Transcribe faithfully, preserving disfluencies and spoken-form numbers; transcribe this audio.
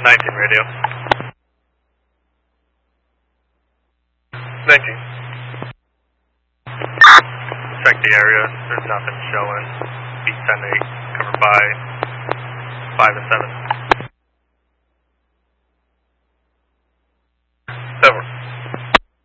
nineteen radio. nineteen. Check the area. There's nothing showing. B ten eight, covered by five and seven.